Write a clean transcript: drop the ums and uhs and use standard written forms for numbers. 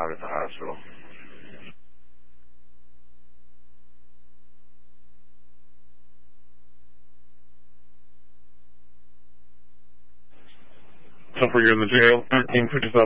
out at the hospital. So for you're in the jail, 1357.